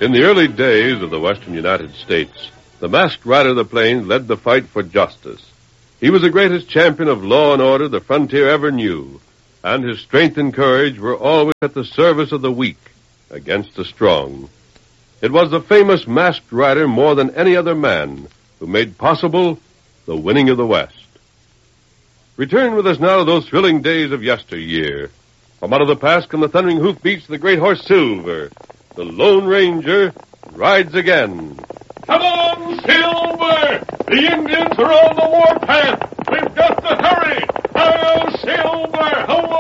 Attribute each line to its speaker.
Speaker 1: In the early days of the western United States, the masked rider of the plains led the fight for justice. He was the greatest champion of law and order the frontier ever knew, and his strength and courage were always at the service of the weak against the strong. It was the famous masked rider more than any other man who made possible the winning of the West. Return with us now to those thrilling days of yesteryear. From out of the past come the thundering hoofbeats of the great horse Silver. The Lone Ranger rides again.
Speaker 2: Come on, Silver! The Indians are on the warpath! We've got to hurry! Ho, Silver!